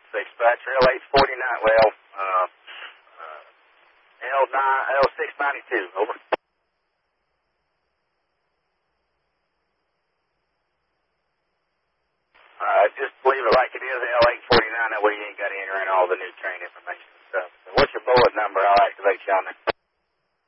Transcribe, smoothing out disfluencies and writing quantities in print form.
Dispatcher, L849, well, L692, over. Just leave it like it is, L849, that way you ain't got to enter in all the new train information and stuff. So what's your bullet number? I'll activate you on there.